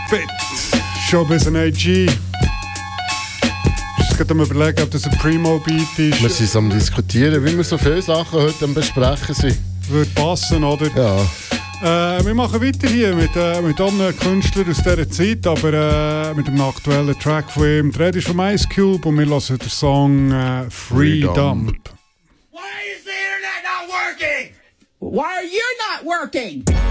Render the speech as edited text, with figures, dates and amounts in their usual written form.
Bit. Showbiz and AG. Ich muss gerade am überlegen, ob das ein Primo-Beat ist. Wir sind am Diskutieren, wie wir so viele Sachen heute am Besprechen sind. Würde passen, oder? Ja. Wir machen weiter hier mit anderen Künstlern aus dieser Zeit, aber mit einem aktuellen Track von ihm. Die Rede ist vom Ice Cube und wir hören den Song Freedom. Why is the internet not working? Why are you not working?